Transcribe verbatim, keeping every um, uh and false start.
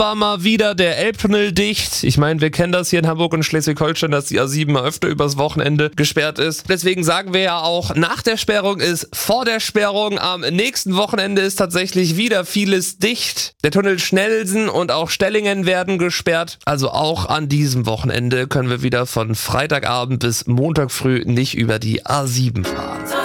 war mal wieder der Elbtunnel dicht. Ich meine, wir kennen das hier in Hamburg und Schleswig-Holstein, dass die A sieben mal öfter übers Wochenende gesperrt ist. Deswegen sagen wir ja auch, nach der Sperrung ist vor der Sperrung. Am nächsten Wochenende ist tatsächlich wieder vieles dicht. Der Tunnel Schnellsen und auch Stellingen werden gesperrt. Also auch an diesem Wochenende können wir wieder von Freitagabend bis Montag früh nicht über die A sieben fahren.